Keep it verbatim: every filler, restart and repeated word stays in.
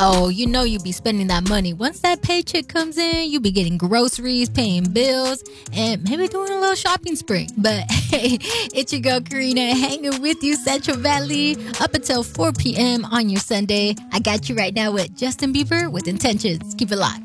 Oh, you know you be spending that money. Once that paycheck comes in, you be getting groceries, paying bills, and maybe doing a little shopping spree. But hey, it's your girl Karina hanging with you Central Valley up until four p.m. on your Sunday. I got you right now with Justin Bieber with Intentions. Keep it locked.